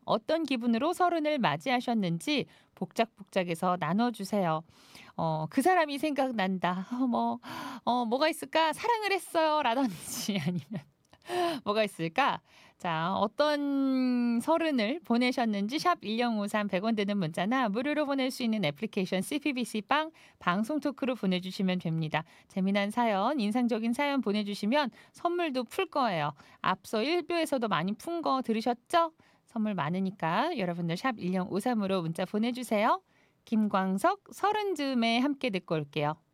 어떤 기분으로 서른을 맞이하셨는지 복작복작해서 나눠주세요. 그 사람이 생각난다. 뭐가 있을까? 사랑을 했어요. 라든지 아니면 뭐가 있을까? 자, 어떤 서른을 보내셨는지 샵 1053 100원 드는 문자나 무료로 보낼 수 있는 애플리케이션 CPBC 빵 방송 토크로 보내주시면 됩니다. 재미난 사연, 인상적인 사연 보내주시면 선물도 풀 거예요. 앞서 1부에서도 많이 푼 거 들으셨죠? 선물 많으니까 여러분들 샵 1053으로 문자 보내주세요. 김광석 서른 즈음에 함께 듣고 올게요.